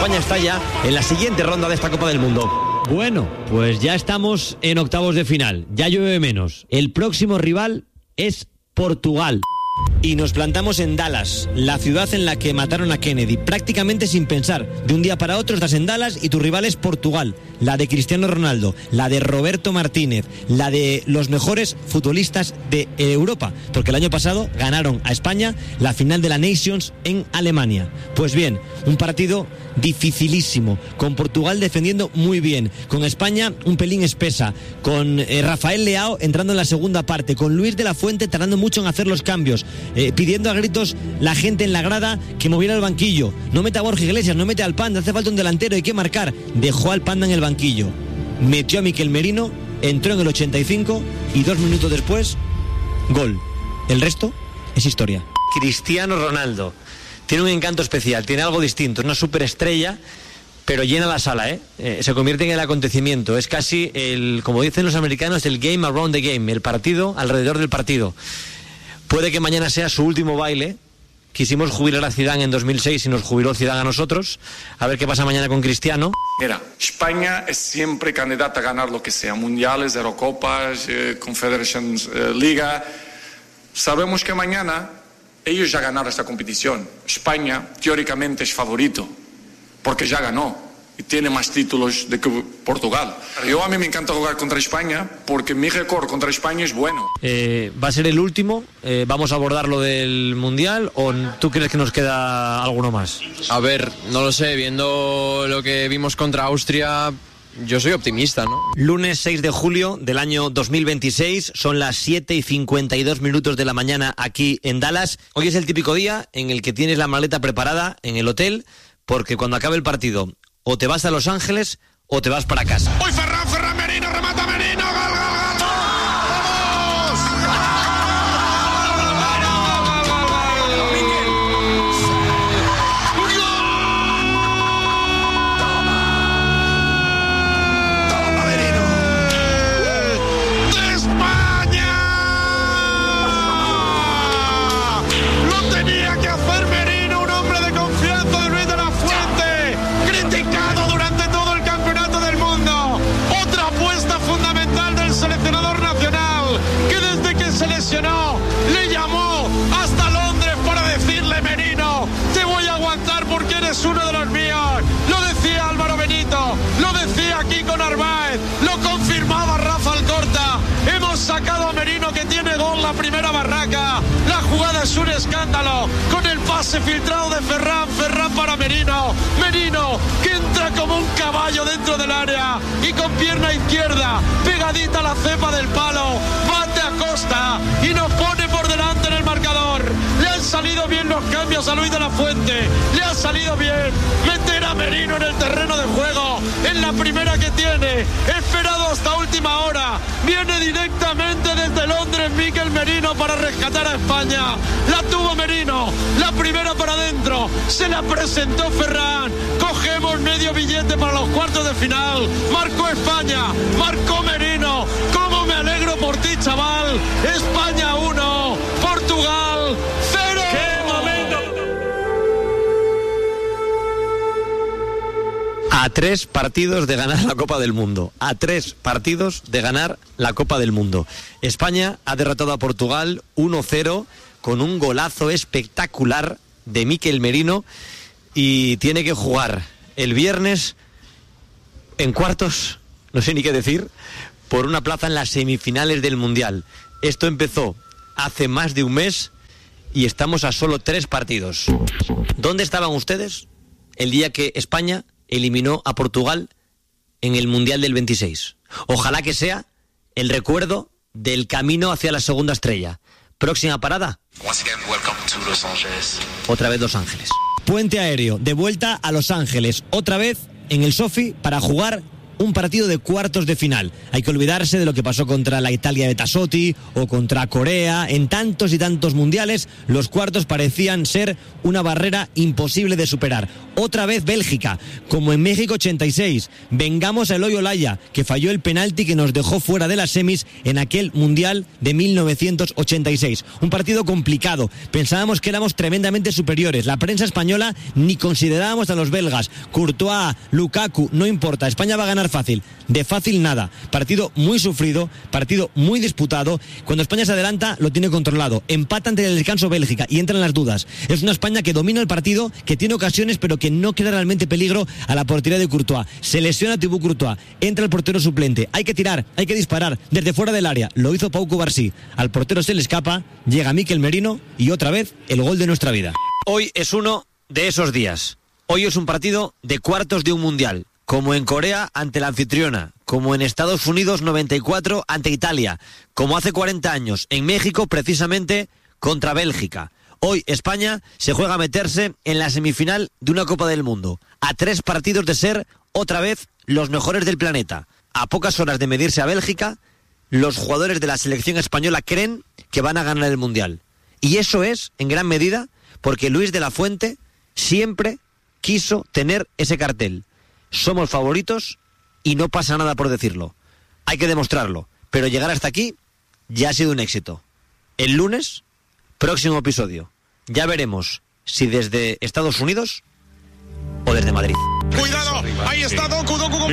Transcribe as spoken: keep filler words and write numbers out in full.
España está ya en la siguiente ronda de esta Copa del Mundo. Bueno, pues ya estamos en octavos de final. Ya llueve menos. El próximo rival es Portugal. Y nos plantamos en Dallas, la ciudad en la que mataron a Kennedy, prácticamente sin pensar. De un día para otro estás en Dallas y tu rival es Portugal, la de Cristiano Ronaldo, la de Roberto Martínez, la de los mejores futbolistas de Europa, porque el año pasado ganaron a España la final de la Nations en Alemania. Pues bien, un partido dificilísimo, con Portugal defendiendo muy bien, con España un pelín espesa, con eh, Rafael Leao entrando en la segunda parte, con Luis de la Fuente tardando mucho en hacer los cambios, eh, pidiendo a gritos la gente en la grada que moviera el banquillo. No mete a Borja Iglesias, no mete al Panda, hace falta un delantero, hay que marcar. Dejó al Panda en el banquillo, metió a Mikel Merino, entró en el ochenta y cinco y dos minutos después, gol. El resto es historia. Cristiano Ronaldo tiene un encanto especial, tiene algo distinto, es una superestrella, pero llena la sala, ¿eh? Eh, se convierte en el acontecimiento, es casi el, como dicen los americanos, el game around the game, el partido alrededor del partido. Puede que mañana sea su último baile. Quisimos jubilar a Zidane en dos mil seis y nos jubiló Zidane a nosotros. A ver qué pasa mañana con Cristiano. Mira, España es siempre candidata a ganar lo que sea, mundiales, Eurocopas, eh, Confederations eh, Liga. Sabemos que mañana ellos ya ganaron esta competición. España teóricamente es favorito porque ya ganó y tiene más títulos de que Portugal. Yo a mí me encanta jugar contra España porque mi récord contra España es bueno. Eh, ¿Va a ser el último? Eh, ¿Vamos a abordar lo del Mundial o tú crees que nos queda alguno más? A ver, no lo sé, viendo lo que vimos contra Austria, yo soy optimista, ¿no? Lunes seis de julio del año dos mil veintiséis, son las siete y cincuenta y dos minutos de la mañana aquí en Dallas. Hoy es el típico día en el que tienes la maleta preparada en el hotel, porque cuando acabe el partido o te vas a Los Ángeles o te vas para casa. ¡Uy, Ferran, Ferran Merino, remata Merino! ¡Gol, gol, gol! ¡Vamos! ¡Toma, Merino! ¡De España! ¡Lo tenía que hacer Merino, un hombre de confianza de Luis de la Fuente! ¡Criticado durante todo el campeonato del mundo! Otra apuesta fundamental del seleccionador nacional, que desde que se lesionó le llamó hasta Londres para decirle: Merino, te voy a aguantar porque eres uno de los míos. Lo decía Álvaro Benito, lo decía Kiko Narváez, lo confirmaba Rafa Alcorta. Hemos sacado a Merino, que tiene gol, la primera barraca. La jugada es un escándalo, con el pase filtrado de Ferran, Ferran para Merino, Merino que entra como un caballo dentro del área y con pierna izquierda pegadita a la cepa del palo, bate a Costa y nos pone por delante en el marcador. Le han salido bien los cambios a Luis de la Fuente, le ha salido bien meter a Merino en el terreno de juego en la primera que tiene, esperado hasta última hora, viene directamente desde Londres Mikel Merino para rescatar a España. La tuvo Merino, la primera para adentro, se la presentó Ferran, cogemos medio billete para los cuartos de final. Marcó España, marcó Merino. Cómo me alegro por ti, chaval. España uno, Portugal cero. ¡Qué momento! A tres partidos de ganar la Copa del Mundo. A tres partidos de ganar la Copa del Mundo. España ha derrotado a Portugal uno cero con un golazo espectacular de Mikel Merino y tiene que jugar el viernes en cuartos, no sé ni qué decir, por una plaza en las semifinales del Mundial. Esto empezó hace más de un mes y estamos a solo tres partidos. ¿Dónde estaban ustedes el día que España eliminó a Portugal en el Mundial del veintiséis? Ojalá que sea el recuerdo del camino hacia la segunda estrella. Próxima parada. Otra vez Los Ángeles. Puente aéreo, de vuelta a Los Ángeles, otra vez en el Sofi para jugar un partido de cuartos de final. Hay que olvidarse de lo que pasó contra la Italia de Tassotti o contra Corea. En tantos y tantos mundiales, los cuartos parecían ser una barrera imposible de superar. Otra vez Bélgica, como en México ochenta y seis. Vengamos a Eloy Olaya, que falló el penalti que nos dejó fuera de las semis en aquel mundial de mil novecientos ochenta y seis. Un partido complicado. Pensábamos que éramos tremendamente superiores. La prensa española ni considerábamos a los belgas. Courtois, Lukaku, no importa. España va a ganar fácil. De fácil nada. Partido muy sufrido, partido muy disputado. Cuando España se adelanta, lo tiene controlado. Empata ante el descanso Bélgica y entran las dudas. Es una España que domina el partido, que tiene ocasiones, pero que no queda realmente peligro a la portería de Courtois. Se lesiona Thibaut Courtois. Entra el portero suplente. Hay que tirar, hay que disparar desde fuera del área. Lo hizo Pau Cubarsí. Al portero se le escapa, llega Mikel Merino y otra vez el gol de nuestra vida. Hoy es uno de esos días. Hoy es un partido de cuartos de un mundial, como en Corea ante la anfitriona, como en Estados Unidos noventa y cuatro ante Italia, como hace cuarenta años en México precisamente contra Bélgica. Hoy España se juega a meterse en la semifinal de una Copa del Mundo, a tres partidos de ser otra vez los mejores del planeta. A pocas horas de medirse a Bélgica, los jugadores de la selección española creen que van a ganar el mundial. Y eso es, en gran medida, porque Luis de la Fuente siempre quiso tener ese cartel. Somos favoritos y no pasa nada por decirlo. Hay que demostrarlo. Pero llegar hasta aquí ya ha sido un éxito. El lunes, próximo episodio. Ya veremos si desde Estados Unidos o desde Madrid. Cuidado, ahí está Doku, Doku con